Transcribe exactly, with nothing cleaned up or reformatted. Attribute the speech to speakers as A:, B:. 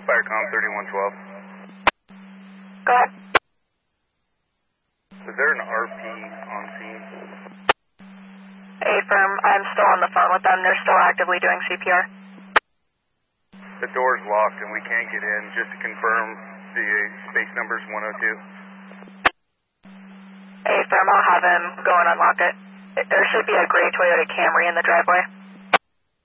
A: Firecom thirty-one twelve.
B: Go ahead.
A: Is there an R P on scene?
B: A-firm, I'm still on the phone with them. They're still actively doing C P R.
A: The door's locked and we can't get in. Just to confirm, the space number's one oh two.
B: A-firm, I'll have him go and unlock it. There should be a gray Toyota Camry in the driveway.